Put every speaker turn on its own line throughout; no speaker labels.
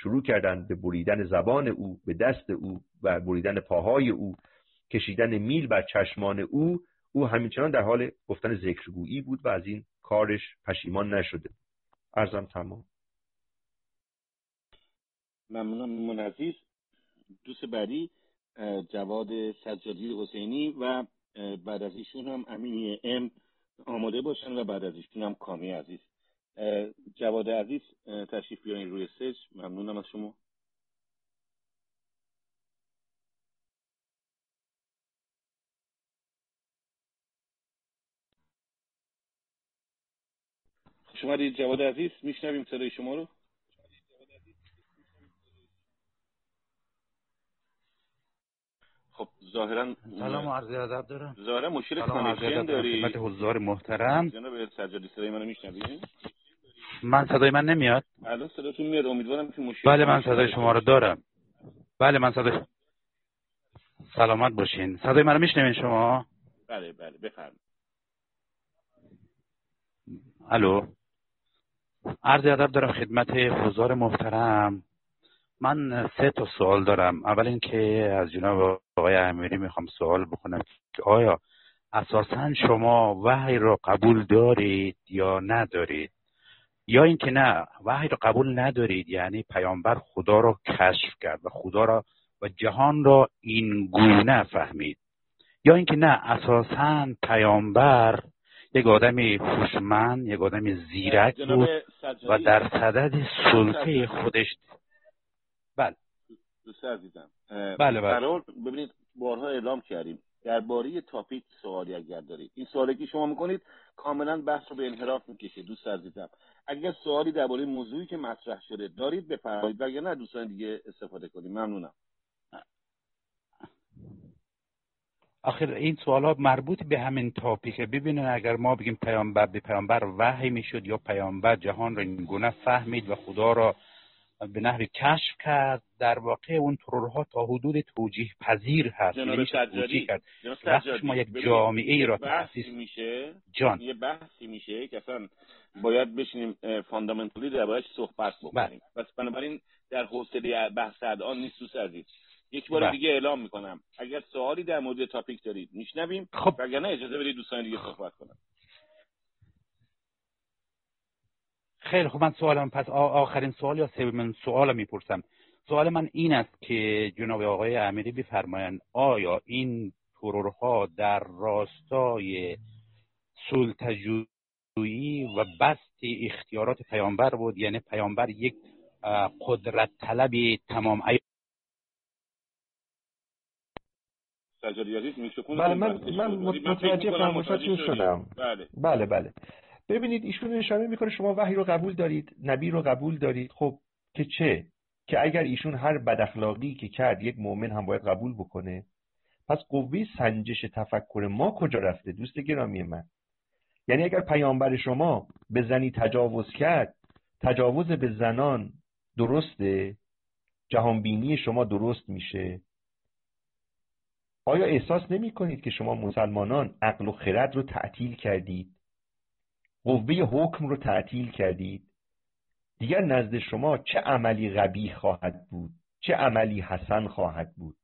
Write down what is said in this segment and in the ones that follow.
شروع کردند به بریدن زبان او، به دست او و بریدن پاهای او، کشیدن میل بر چشمان او همینچنان در حال گفتن ذکرگویی بود و از این کارش پشیمان نشده. عرضم تمام.
ممنونم من عزیز. دوست بعدی جواد سجادی حسینی و بعد از ایشون هم امینی ام آماده باشن و بعد از ایشون هم کامی عزیز. جواد عزیز تشریف بیارین روی استیج. ممنونم از شما. شما دید جواد عزیز، میشنویم صدای شما رو. خب ظاهرا
سلام و عرض ادب دارم.
ظاهرا مشکل کانکشن داری.
خدمت حضار محترم.
جناب سجادی صدای منو میشنوید؟
من صدای من نمیاد؟
الان صداتون میاد. امیدوارم که مشکل.
بله من صدای شما رو دارم. بله من صدای سلامت باشین. صدای منو میشنوین شما؟
بله بفرمایید.
الو. عرض ادب دارم خدمت حضار محترم. من 3 تا سوال دارم. اول اینکه از جناب آقای امیری میخوام سوال بکنم که آیا اساساً شما وحی را قبول دارید یا ندارید؟ یا اینکه نه وحی را قبول ندارید یعنی پیامبر خدا را کشف کرد و خدا را و جهان را این گونه فهمید، یا اینکه نه اساساً پیامبر یک آدمی هوشمند، یک آدمی زیرک بود و در صدد سلطه خودش. بله
دوست عزیزم،
بله
قرار ببینید بارها اعلام کردیم درباره تاپیک سوالی اگر دارید، این سوالی که شما میکنید کاملا بحث رو به انحراف میکشه. دوست عزیزم اگر سوالی درباره موضوعی که مطرح شده دارید بفرمایید، وگرنه دوستان دیگه استفاده کنیم. ممنونم.
آخر این سوالات مربوط به همین تاپیکه. ببینید اگر ما بگیم پیامبر به پیامبر وحی میشد یا پیامبر جهان را این گونه فهمید و خدا را به نحوی کشف کرد، در واقع اون ترورها تا حدود توجیه پذیر هست.
جناب سجادی
وقتی شما یک جامعه ای را تأسیس
میشه
جان
یه بحثی میشه که اصلا باید بشینیم فاندامنتالی دربارش صحبت بکنیم. بس بنابراین در حوصله بحث الان نیست. دوست عزیز یک بار دیگه اعلام میکنم اگر سوالی در مورد تاپیک دارید میشنویم، وگرنه اجازه بدید دوستان دیگه صحبت کنن.
خیلی خب من سوالم پس آخرین سوال یا سومین سوال میپرسم. سوال من این است که جناب آقای امیری بفرمایند آیا این ترورها در راستای سلطه‌جویی و بسط اختیارات پیامبر بود، یعنی پیامبر یک قدرت طلب تمام
سجادی عزیز میکروفون؟
بله من متوجه فرمایشاتون شدم. بله ببینید ایشون اشاره میکنه شما وحی رو قبول دارید، نبی رو قبول دارید. خب که چه؟ که اگر ایشون هر بد اخلاقی که کرد یک مؤمن هم باید قبول بکنه، پس قوه سنجش تفکر ما کجا رفته دوست گرامی من؟ یعنی اگر پیامبر شما به زنی تجاوز کرد، تجاوز به زنان درسته؟ جهانبینی شما درست میشه؟ آیا احساس نمی کنید که شما مسلمانان عقل و خرد رو تعطیل کردید؟ قوه حکم رو تعطیل کردید؟ دیگر نزد شما چه عملی قبیح خواهد بود، چه عملی حسن خواهد بود؟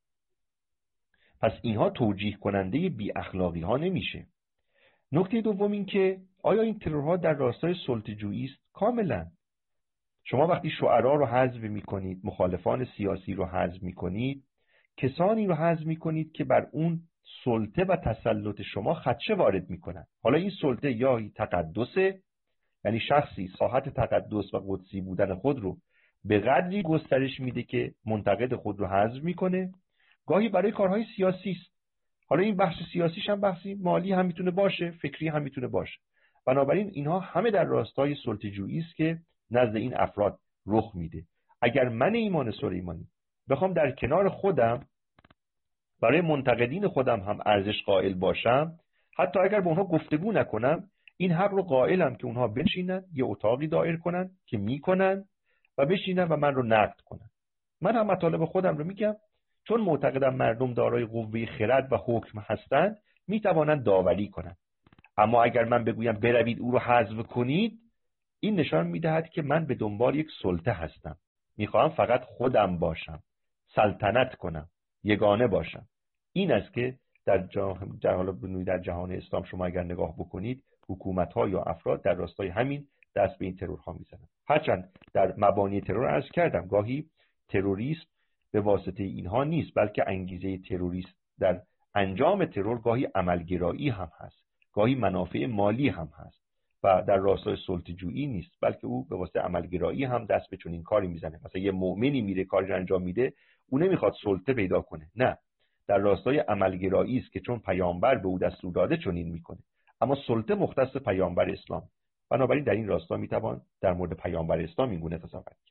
پس اینها توجیه کننده بی اخلاقی ها نمیشه. نکته دوم این که آیا این ترورها در راستای سلطه‌جویی است؟ کاملا. شما وقتی شعرا رو حذف میکنید، مخالفان سیاسی رو حذف میکنید، کسانی رو حذف میکنید که بر اون سلطه و تسلط شما خدشه وارد میکنن. حالا این سلطه یا تقدسه، یعنی شخصی ساحت تقدس و قدسی بودن خود رو به قدری گسترش میده که منتقد خود رو حذف میکنه، گاهی برای کارهای سیاسی است. حالا این بحث سیاسیش هم بحثی مالی هم میتونه باشه، فکری هم میتونه باشه. بنابراین اینها همه در راستای سلطه‌جویی است که نزد این افراد رخ میده. اگر من ایمان سلیمانی بخوام در کنار خودم برای منتقدین خودم هم ارزش قائل باشم، حتی اگر با اونها گفتگو نکنم، این حق رو قائلم که اونها بشینن یه اتاقی دایر کنن که میکنن و بشینن و من رو نقد کنن. من هم مطالب خودم رو میگم، چون معتقدم مردم دارای قوه خرد و حکم هستند میتوانند داوری کنند. اما اگر من بگویم بروید او رو حذف کنید، این نشان میدهد که من به دنبال یک سلطه هستم. میخواهم فقط خودم باشم، سلطنت کنم، یگانه باشم. این است که در جهان اسلام شما اگر نگاه بکنید حکومت‌ها یا افراد در راستای همین دست به این ترورها میزنن. هرچند در مبانی ترور عرض کردم گاهی تروریسم به واسطه اینها نیست، بلکه انگیزه تروریست در انجام ترور گاهی عملگرایی هم هست، گاهی منافع مالی هم هست و در راستای سلطه‌جویی نیست، بلکه او به واسطه عملگرایی هم دست به چنین کاری میزنه. مثلا یه مؤمنی میره کاری انجام میده، او نمیخواد سلطه پیدا کنه، نه، در راستای عملگرایی است که چون پیامبر به او دستور داده چنین میکنه. اما سلطه مختص پیامبر اسلام، بنابراین در این راستا میتوان در مورد پیامبر اسلام این گونه تصور کرد.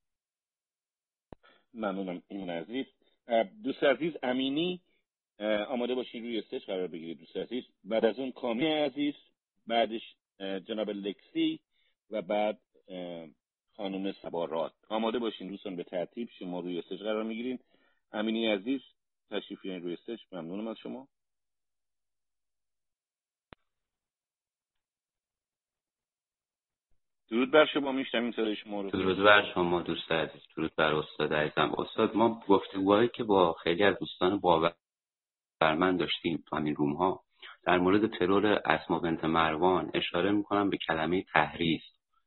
ممنونم ایمان عزیز. دوست عزیز امینی آماده باشین روی استیج قرار بگیرید دوست عزیز. بعد از اون کامی عزیز، بعدش جناب لکسی و بعد خانم سبارات. آماده باشین دوستان، به ترتیب شما روی استیج قرار میگیرین. امینی عزیز تشریف بیارین روی استیج. ممنونم از شما. درود بر شما، میشنویم صدای شما رو.
درود بر شما دوست عزیز، درود بر استاد عزیزم. استاد، ما گفتگوهایی که با خیلی از دوستان باورمند داشتیم تو همین روم ها در مورد ترور اسما بنت مروان اشاره میکنم به کلمه تحریض.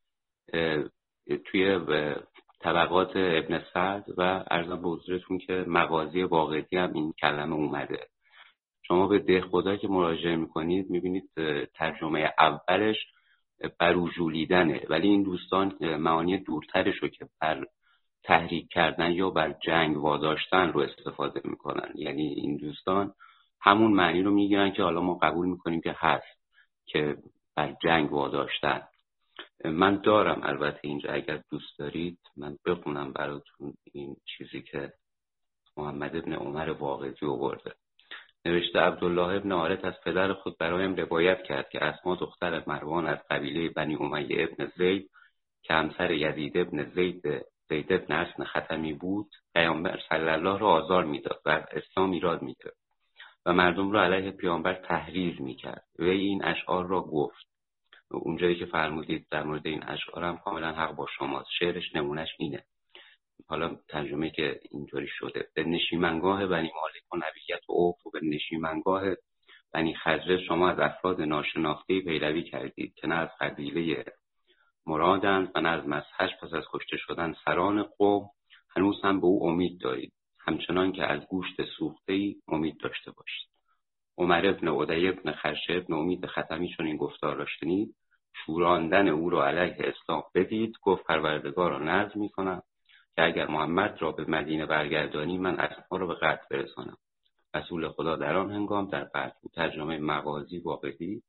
توی طبقات ابن سعد و عرضم به حضورتون که مغازی واقعی هم این کلمه اومده. شما به ده خدا که مراجعه میکنید میبینید ترجمه اولش بروجولیدنه، ولی این دوستان معانی دورترش رو که بر تحریک کردن یا بر جنگ واداشتن رو استفاده میکنن. یعنی این دوستان همون معنی رو میگیرن که حالا ما قبول میکنیم که هست، که بر جنگ واداشتن. من دارم البته اینجا، اگر دوست دارید من بخونم براتون این چیزی که محمد ابن عمر واقعی آورده. نوشته عبدالله ابن عارت از پدر خود برایم روایت کرد که اسما دختر مروان از قبیله بنی امیه ابن زید که همسر یزید ابن زید ابن حسن ختمی بود، پیامبر صلی الله را آزار میداد و اسلام ایراد میگرفت و مردم را علیه پیامبر تحریض میکرد و این اشعار را گفت. اونجایی که فرمودید در مورد این اشعار هم کاملا حق با شماست. شعرش نمونش اینه، حالا ترجمه که اینطوری شده: به نشیمنگاه بنی مالک و نبیت و عوف و به نشیمنگاه بنی خزرج شما از افراد ناشناخته پیروی کردید که نه از قبیله مرادند و نه از مذهب. پس از کشته شدن سران قوم هنوز هم به او امید دارید، همچنان که از گوشت سوخته‌ای امید داشته باشید. عمر ابن عدی ابن خرشه ابن امید ختمی چون این گفتار را شنید، شوراندن او را علیه اسلام بدید. گفت پروردگار را نذر می‌کنم که اگر محمد را به مدینه برگردانی من اسما را به قتل برسانم. رسول خدا در آن هنگام در بعد ترجمه مغازی واقعی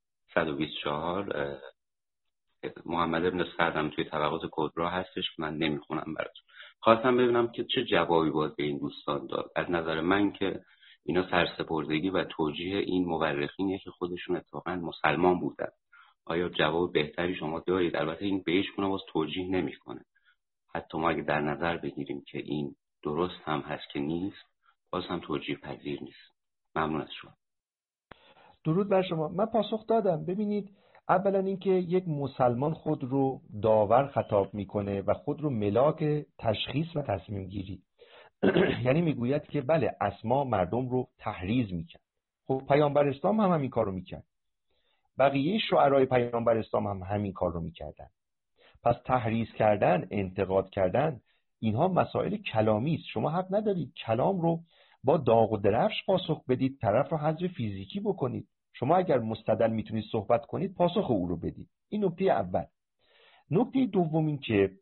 124. محمد ابن سعد هم توی طبقات کبرا هستش که من نمیخونم براتون. خواستم ببینم که چه جوابی باز به این دوستان داد. از نظر من که اینا سرسپردگی و توجیه این مورخینیه که خودشون اتفاقا مسلمان بودن. آیا جواب بهتری شما دارید؟ البته این بهش کنه باز توجیه نمیکنه. حتی ما اگه در نظر بگیریم که این درست هم هست که نیست، باز هم توجیه پذیر نیست. ممنون از شما.
درود بر شما. من پاسخ دادم. ببینید، اولا اینکه یک مسلمان خود رو داور خطاب میکنه و خود رو ملاک تشخیص و تصمیم گیری یعنی میگوید که بله اسما مردم رو تحریض میکرد. خب پیامبر اسلام هم همین کار رو میکرد، بقیه شعرای پیامبر اسلام هم همین کار رو میکردن. پس تحریض کردن، انتقاد کردن، اینها مسائل کلامی است. شما حق ندارید کلام رو با داغ و درفش پاسخ بدید، طرف رو حذف فیزیکی بکنید. شما اگر مستدل میتونید صحبت کنید، پاسخ او رو بدید. این نکته اول. نکته دوم این که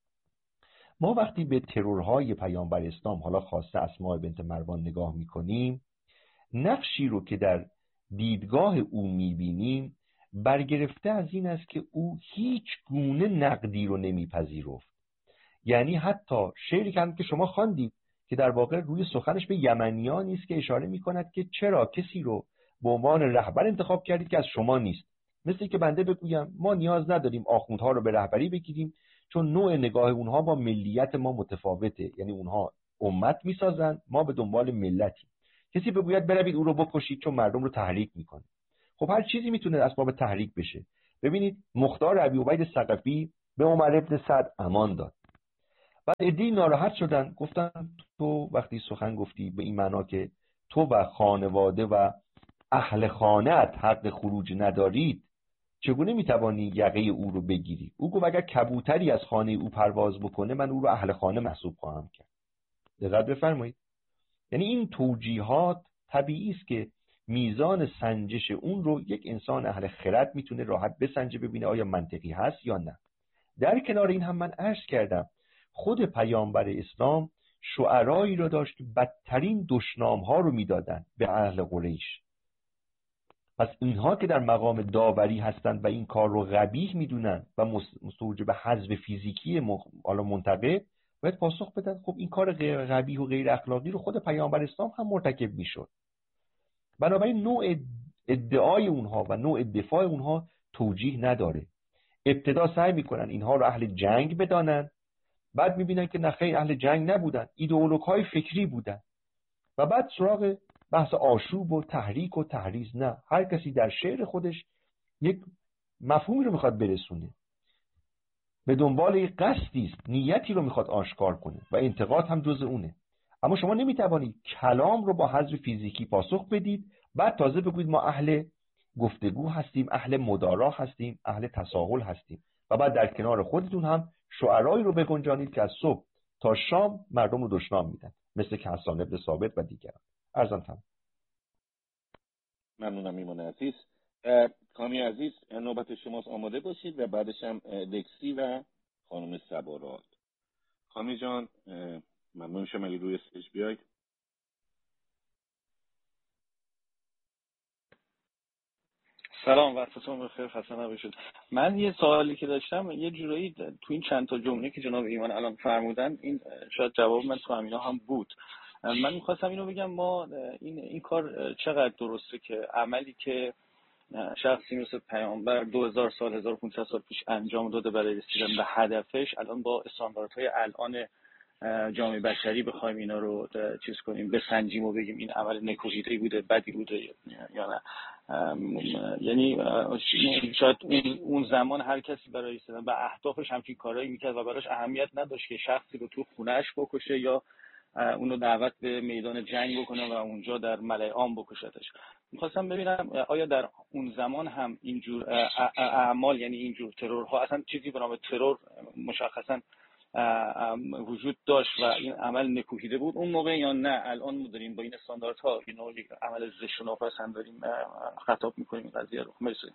ما وقتی به ترورهای پیامبر اسلام، حالا خاصه اسماء بنت مروان نگاه میکنیم، نقشی رو که در دیدگاه او میبینیم برگرفته از این است که او هیچ گونه نقدی رو نمیپذیرفت. یعنی حتی شعری که شما خواندید که در واقع روی سخنش به یمنیانی است که اشاره میکند که چرا کسی رو به عنوان رهبر انتخاب کردید که از شما نیست. مثل که بنده بگویم ما نیاز نداریم آخوندها رو به رهبری بگیریم، چون نوع نگاه اونها با ملیت ما متفاوته. یعنی اونها امت میسازن، ما به دنبال ملتی. کسی بگوید بروید او رو بکشید چون مردم رو تحریک میکنه. خب هر چیزی میتونه اسباب تحریک بشه. ببینید مختار ابی عبید ثقفی به عمر ابن سعد امان داد. بعد عده‌ای ناراحت شدن، گفتن تو وقتی سخن گفتی به این معنا که تو و خانواده و اهل خانه‌ات حق خروج ندارید، چگونه میتوانی یقه او رو بگیری؟ او گفت اگر کبوتری از خانه او پرواز بکنه من او رو اهل خانه محسوب خواهم کرد. دقت بفرمایید. یعنی این توجیهات طبیعی است که میزان سنجش اون رو یک انسان اهل خرد میتونه راحت بسنجه، ببینه آیا منطقی هست یا نه. در کنار این هم من عرض کردم خود پیامبر اسلام شعرایی رو داشت که بدترین دشنام‌ها رو میدادن به اهل قریش. پس اینها که در مقام داوری هستند و این کار رو قبیح میدونن و مستوجب حذف فیزیکی منتقد، باید پاسخ بدن خب این کار غیر قبیح و غیر اخلاقی رو خود پیامبر اسلام هم مرتکب میشد. بنابراین نوع ادعای اونها و نوع دفاع اونها توجیه نداره. ابتدا سعی میکنن اینها رو اهل جنگ بدانن، بعد میبینن که نخیر اهل جنگ نبودن، ایدئولوژهای فکری بودن، و بعد سراغ بحث آشوب و تحریک و تحریض. نه، هر کسی در شعر خودش یک مفهومی رو میخواد برسونه، به دنبال یک قصدی است، نیتی رو میخواد آشکار کنه و انتقاد هم جز اونه. اما شما نمیتوانید کلام رو با حذف فیزیکی پاسخ بدید بعد تازه بگویید ما اهل گفتگو هستیم، اهل مدارا هستیم، اهل تساهل هستیم، و بعد در کنار خودتون هم شعرایی رو بگنجانید که از صبح تا شام مردم رو دشنام میدن، مثل که حسان بن ثابت و دیگران. عرضم تمام.
ممنونم ایمان عزیز. کامی عزیز نوبت شماست، آماده باشید و بعدش هم لکسی و خانم صبا. کامی جان ممنون میشم اگه روی استیج بیاید.
سلام، وقتتون بخیر، خسته نباشید. من یه سوالی که داشتم یه جورایی تو این چند تا جمله که جناب ایمان الان فرمودن، این شاید جواب من تو همینا هم بود. من می‌خواستم اینو بگم، ما این کار چقدر درسته که عملی که شخصی مثل پیامبر 2000 سال 1500 سال پیش انجام داده برای رسیدن به هدفش، الان با استانداردهای الان جامعه بشری بخوایم اینا رو چیز کنیم، بسنجیم و بگیم این عمل نکوهیده‌ای بوده، بدی بوده یا نه. یعنی شاید اون زمان هر کسی برای رسیدن به اهدافش همچین کارهایی میکرد و براش اهمیت نداشت که شخصی رو تو خونه‌اش بکشه یا اونو دعوت به میدان جنگ بکنه و اونجا در ملأ عام بکشتش. میخواستم ببینم آیا در اون زمان هم اینجور اعمال، یعنی اینجور ترورها، اصلا چیزی به نام ترور مشخصا وجود داشت و این عمل نکوهیده بود اون موقع یا نه الان ما داریم با این استانداردها اینو یک عمل زشت و ناپسند داریم خطاب میکنیم قضیه رو؟ مرسی.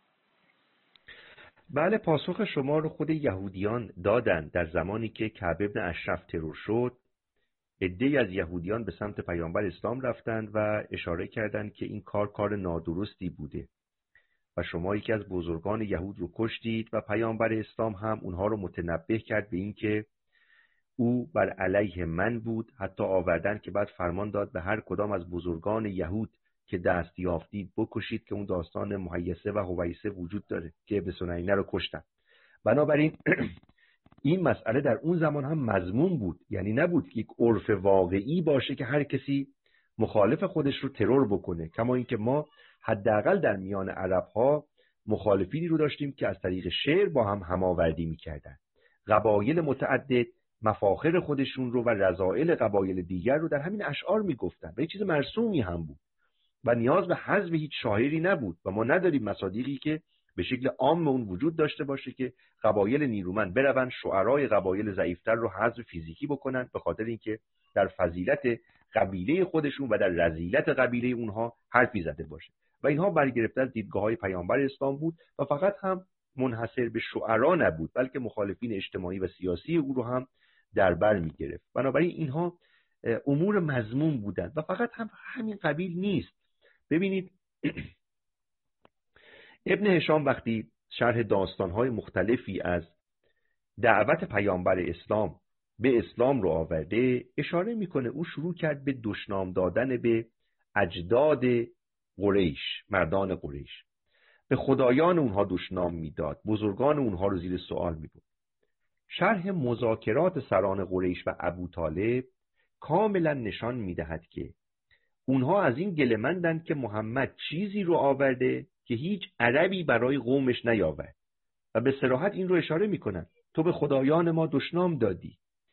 بله، پاسخ شما رو خود یهودیان دادن. در زمانی که کعب ابن اشرف ترور شد، عده‌ای از یهودیان به سمت پیامبر اسلام رفتند و اشاره کردند که این کار نادرستی بوده و شما یکی از بزرگان یهود رو کشتید، و پیامبر اسلام هم اونها رو متنبه کرد به این که او بر علیه من بود. حتی آوردن که بعد فرمان داد به هر کدام از بزرگان یهود که دست یافتید بکشید، که اون داستان مهیسه و هویسه وجود داره که ابن سنینه رو کشتن. بنابراین این مسئله در اون زمان هم مضمون بود، یعنی نبود که یک عرف واقعی باشه که هر کسی مخالف خودش رو ترور بکنه. کما اینکه ما حداقل در میان عرب‌ها مخالفینی رو داشتیم که از طریق شعر با هم هماوردی می‌کردن. قبایل متعدد مفاخر خودشون رو و رذائل قبایل دیگر رو در همین اشعار میگفتن و یک چیز مرسومی هم بود و نیاز به حذف هیچ شاعری نبود و ما نداریم مصادیقی که به شکل عام اون وجود داشته باشه که قبایل نیرومند برون شعرای قبایل ضعیفتر رو حذف فیزیکی بکنن به خاطر اینکه در فضیلت قبیله خودشون و در رذیلت قبیله اونها حرفی زده باشه. و اینها برگرفته از دیدگاه‌های پیامبر اسلام بود و فقط هم منحصر به شعرا نبود، بلکه مخالفین اجتماعی و سیاسی او رو هم در بر می‌گرفت. بنابراین اینها امور مذموم بودند و فقط هم همین قبیل نیست. ببینید ابن هشام وقتی شرح داستان‌های مختلفی از دعوت پیامبر اسلام به اسلام رو آورده، اشاره میکنه او شروع کرد به دشنام دادن به اجداد قریش، مردان قریش، به خدایان اونها دشنام میداد، بزرگان اونها رو زیر سوال میبرد. شرح مذاکرات سران قریش و ابوطالب کاملا نشان میدهد که اونها از این گله‌مندند که محمد چیزی رو آورده که هیچ عربی برای قومش نیاورد و به صراحت این رو اشاره میکنن تو به خدایان ما دشنام دادی.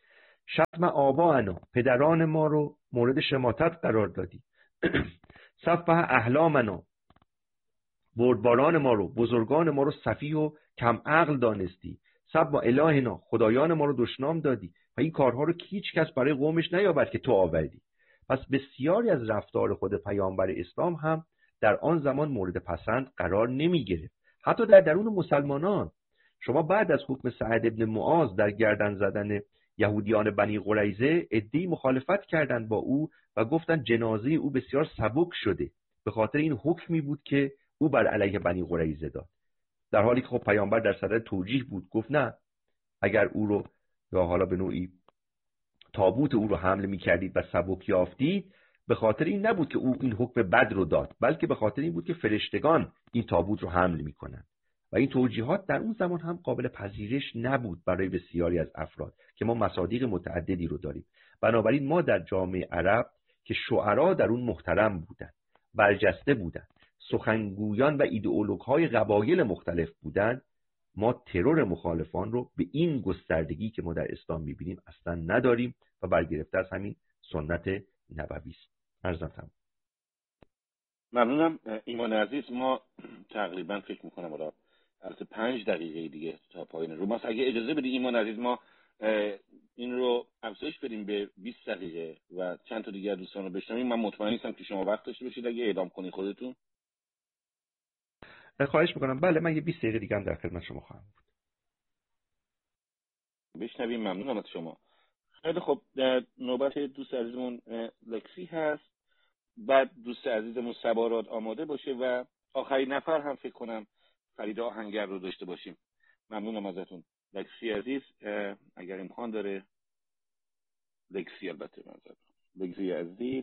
شتم آباءنا، پدران ما رو مورد شماتت قرار دادی. سفه احلامنا، بردباران ما رو، بزرگان ما رو سفیه و کم عقل دانستی. سب با الهنا، خدایان ما رو دشنام دادی و این کارها رو هیچ کس برای قومش نیاورد که تو آوردی. پس بسیاری از رفتار خود پیامبر اسلام هم در آن زمان مورد پسند قرار نمی گرفت. حتی در درون مسلمانان شما بعد از حکم سعد ابن معاذ در گردن زدن یهودیان بنی قریظه عده‌ای مخالفت کردند با او و گفتند جنازه او بسیار سبک شده به خاطر این حکمی بود که او بر علیه بنی قریظه داد، در حالی که خب پیامبر در صدد توجیه بود، گفت نه، اگر او رو یا حالا به نوعی تابوت او رو حمل می‌کردید و سبک یافتید، به خاطر این نبود که او این حکم بد رو داد، بلکه به خاطر این بود که فرشتگان این تابوت رو حمل می‌کنند. و این توجیهات در اون زمان هم قابل پذیرش نبود برای بسیاری از افراد که ما مصادیق متعددی رو داریم. بنابراین ما در جامعه عرب که شعرا در اون محترم بودند، برجسته بودند، سخنگویان و ایدئولوگ‌های قبایل مختلف بودند، ما ترور مخالفان رو به این گستردگی که ما در اسلام می‌بینیم اصلا نداریم و برگرفته از همین سنت نبوی است. عرضم تمام.
ممنونم ایمان عزیز. ما تقریبا فکر می‌کنم الان 5 دقیقه دیگه تا پایان رو. اگه اجازه بدید ایمان عزیز، ما این رو افزایش بدیم به 20 دقیقه و چند تا دیگه دوستان رو بشنویم. من مطمئن نیستم که شما وقت داشته باشید اگه اعلام کنید خودتون.
خواهش میکنم. بله، من یه 20 دقیقه دیگه هم در خدمت شما خواهم بود.
بشنویم. ممنونم از شما. خیلی خب، نوبت دوست عزیزمون لکسی هست، بعد دوست عزیزمون سبارات آماده باشه و آخرین نفر هم فکر کنم فرید آهنگر رو داشته باشیم. ممنونم ازتون. لکسی عزیز اگر امکان داره. لکسی البته لکسی عزیز.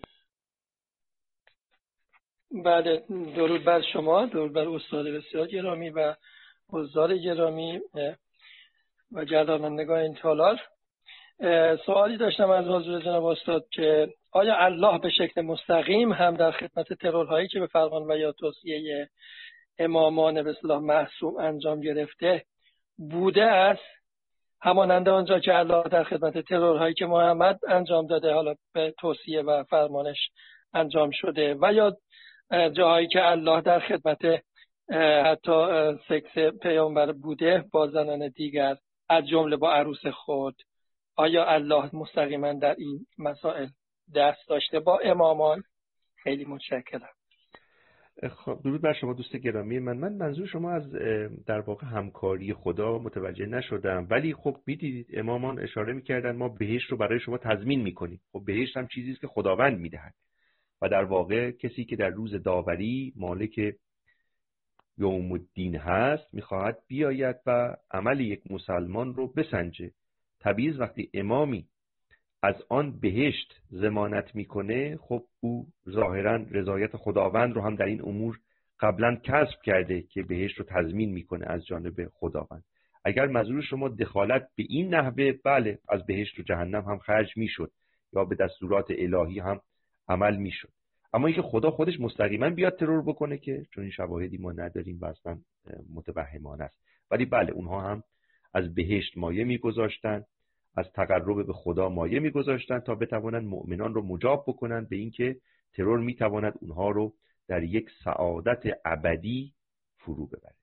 بله، درود بر شما، درود بر استاد بسیار گرامی و حضار گرامی و گردانندگان این تالار. سوالی داشتم از حضور جناب استاد که آیا الله به شکل مستقیم هم در خدمت ترورهایی که به فرمان و یا توصیه امامان به اصطلاح معصوم انجام گرفته بوده است، همانند آنجا که الله در خدمت ترورهایی که محمد انجام داده حالا به توصیه و فرمانش انجام شده، و یا جاهایی که الله در خدمت حتی سکس پیامبر بوده با زنان دیگر از جمله با عروس خود، آیا الله مستقیما در این مسائل دست داشته با امامان؟ خیلی متشکرم.
خب درود بر شما دوست گرامی من منظور شما از در واقع همکاری خدا متوجه نشدم، ولی خب میدیدید امامان اشاره میکردن ما بهشت رو برای شما تضمین میکنیم. خب بهشت هم چیزی است که خداوند میدهد و در واقع کسی که در روز داوری مالک یوم الدین هست میخواهد بیاید و عمل یک مسلمان رو بسنجه. طبیعی وقتی امامی از آن بهشت ضمانت میکنه، خب او ظاهرا رضایت خداوند رو هم در این امور قبلا کسب کرده که بهشت رو تضمین میکنه از جانب خداوند. اگر منظور شما دخالت به این نحوه، بله، از بهشت و جهنم هم خرج میشد یا به دستورات الهی هم عمل میشد. اما اینکه خدا خودش مستقیما بیاد ترور بکنه که چون این شواهدی ما نداریم و اصلا متوهمانه است. ولی بله، اونها هم از بهشت مایه میگذاشتن، از تقرب به خدا مایه میگذاشتن تا بتوانند مؤمنان رو مجاب بکنند به اینکه ترور میتواند اونها رو در یک سعادت ابدی فرو ببره.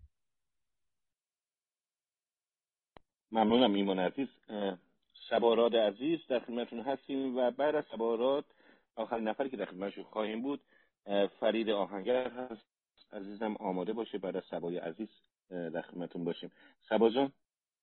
ممنونم ایمان عزیز. سبارات عزیز در خدمتتون هستیم و بعد از سبارات آخرین نفری که در خدمتشون خواهیم بود فرید آهنگر هست. عزیزم آماده باشه بعد از سبای عزیز در خدمتتون باشیم. سبا جان.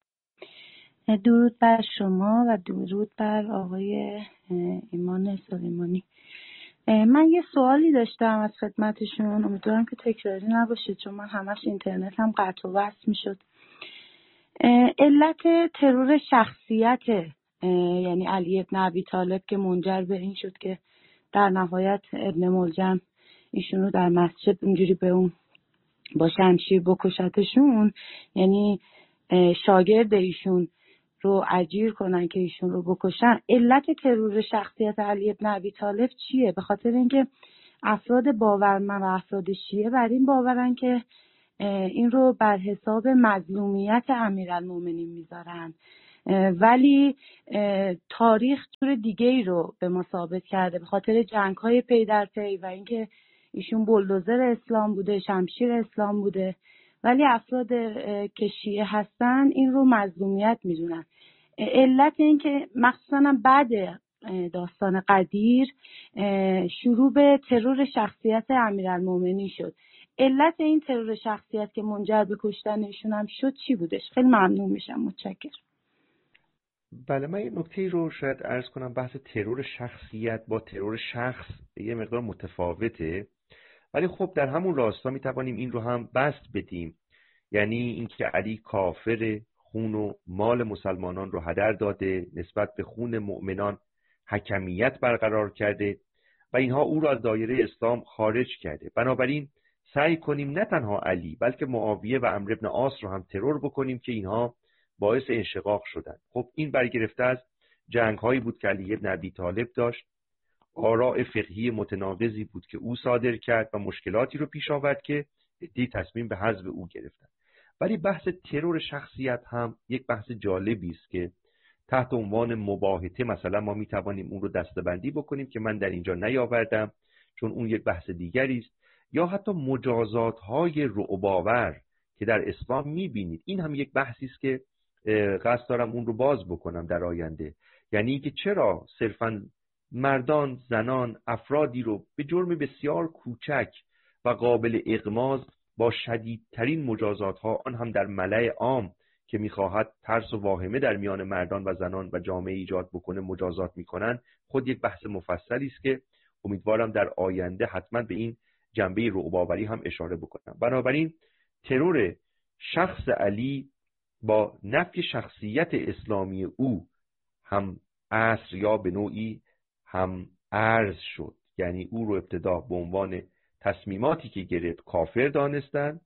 درود بر شما و درود بر آقای ایمان سلیمانی. من یه سوالی داشتم از خدمتشون، امیدوارم که تکراری نباشه چون من همش اینترنت هم قطع و وصل میشد. علت ترور شخصیت یعنی علی ابن ابی طالب که منجر به این شد که در نهایت ابن ملجم ایشونو در مسجد اونجوری به اون با شمشیر بکشتشون، یعنی شاگرد ایشون رو اجیر کنن که ایشون رو بکشن، علت ترور شخصیت علی ابن ابی طالب چیه؟ به خاطر اینکه افراد باورمند و افراد شیعه بر این باورن که این رو بر حساب مظلومیت امیرالمومنین میذارن ولی تاریخ طور دیگه ای رو به ما ثابت کرده به خاطر جنگ‌های پی در پی و اینکه ایشون بولدوزر اسلام بوده، شمشیر اسلام بوده. ولی افراد که شیعه هستن این رو مظلومیت میدونن. علت این که مخصوصا بعد داستان قدیر شروع به ترور شخصیت امیرالمومنین شد. علت این ترور شخصیت که منجر به کشتن ایشون هم شد چی بودش؟ خیلی ممنون میشم. متشکرم.
بله، من یه نکته رو شاید عرض کنم. بحث ترور شخصیت با ترور شخص یه مقدار متفاوته، ولی خب در همون راستا میتوانیم این رو هم بسط بدیم، یعنی اینکه علی کافر، خون و مال مسلمانان رو هدر داده، نسبت به خون مؤمنان حکمیت برقرار کرده و اینها او را از دایره اسلام خارج کرده. بنابراین سعی کنیم نه تنها علی بلکه معاویه و عمرو بن عاص رو هم ترور بکنیم که اینها باعث انشقاق شدند. خب این برگرفته از جنگ هایی بود که علی بن ابی طالب داشت، آراء فقهی متناقضی بود که او صادر کرد و مشکلاتی رو پیش آورد که عده‌ای تصمیم به حذف او گرفتن. ولی بحث ترور شخصیت هم یک بحث جالبی است که تحت عنوان مباهته مثلا ما میتوانیم اون رو دسته‌بندی بکنیم که من در اینجا نیاوردم چون اون یک بحث دیگری است، یا حتی مجازات‌های رعب‌آور که در اسلام میبینید. این هم یک بحثی است که قصد دارم اون رو باز بکنم در آینده. یعنی اینکه چرا صرفاً مردان، زنان، افرادی رو به جرم بسیار کوچک و قابل اغماض با شدیدترین مجازات‌ها، آن هم در ملأ عام که می‌خواهد ترس و واهمه در میان مردان و زنان و جامعه ایجاد بکنه مجازات می‌کنند، خود یک بحث مفصلی است که امیدوارم در آینده حتما به این جنبه رعب‌آوری هم اشاره بکنم. بنابراین ترور شخص علی با نفی شخصیت اسلامی او هم عصر یا به نوعی هم ارز شد. یعنی او رو ابتدا به عنوان تصمیماتی که گرفت کافر دانستن،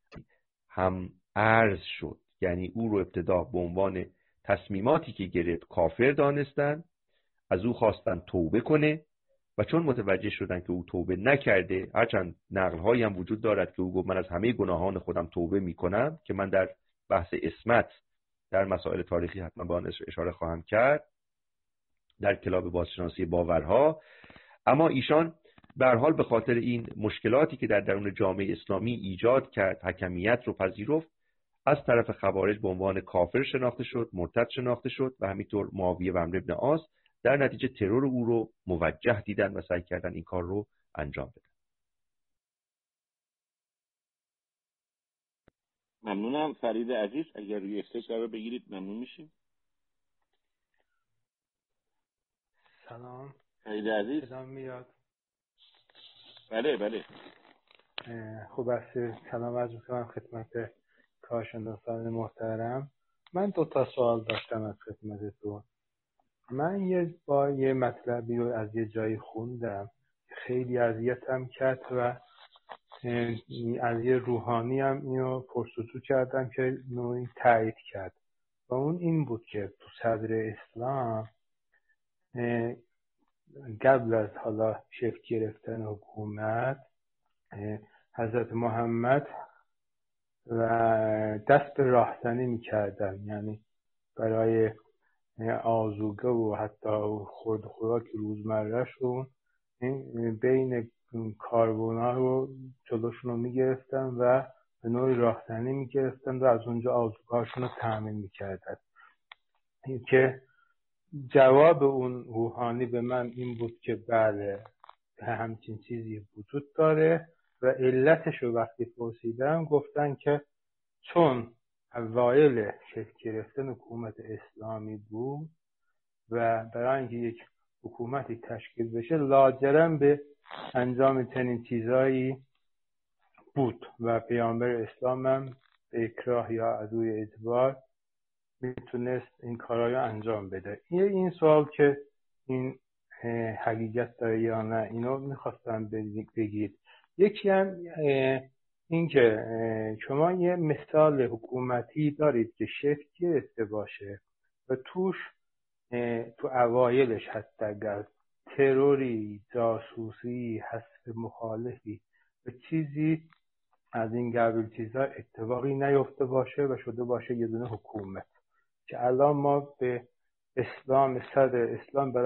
هم ارز شد. یعنی او رو ابتدا به عنوان تصمیماتی که گرفت کافر دانستن، از او خواستن توبه کنه و چون متوجه شدن که او توبه نکرده، هرچند نقل‌هایی هم وجود دارد که او گفت من از همه گناهان خودم توبه میکنم که من در بحث عصمت در مسائل تاریخی حتما به آن اشاره خواهم کرد در کتاب بازشناسی باورها، اما ایشان به هر حال به خاطر این مشکلاتی که در درون جامعه اسلامی ایجاد کرد، حکمیت رو پذیرفت، از طرف خوارج به عنوان کافر شناخته شد، مرتد شناخته شد و همینطور معاویه و عمرو بن عاص در نتیجه ترور او رو موجه دیدن و سعی کردن این کار رو انجام بدن.
ممنونم. فرید عزیز اگر روی استیج قرار بگیرید ممنون میشیم.
سلام
فرید عزیز.
صدام میاد؟
بله بله.
خوب است. سلام عرض می‌کنم خدمت کارشناسان محترم. من 2 سوال داشتم از خدمتتون. من یه مطلبی رو از یه جایی خوندم خیلی اذیتم کرد و از یه روحانی هم اینو پرسجو کردم که نوعی تایید کرد و اون این بود که تو صدر اسلام قبل از حالا شکل گرفتن حکومت حضرت محمد و دست به راهزنی می‌کردن، یعنی برای آذوقه و حتی خورد خوراک روزمرهشون بین کارونا رو جلوشون رو میگرفتن و به نوعی راهزنی میگرفتن و از اونجا آذوقه هاشون رو تامین میکردن. که جواب اون روحانی به من این بود که بله همچین چیزی وجود داره و علتش رو وقتی پرسیدم گفتن که چون اوایل شکل گرفتن حکومت اسلامی بود و برای اینکه یک حکومتی تشکیل بشه لاجرم به انجام چنین چیزایی بود و پیامبر اسلام هم به اکراه یا عدوی اجبار میتونست این کارایی انجام بده. این سوال که این حقیقت داره یا نه اینو میخواستم بگید. یکی هم این که شما یه مثال حکومتی دارید که شکل گرفته باشه و توش تو اوایلش حتی اگر تروری، جاسوسی، حذف مخالفی و چیزی از این قبیل چیزا اتفاقی نیفته باشه و شده باشه یه دونه حکومت. که الان ما به اسلام صدر اسلام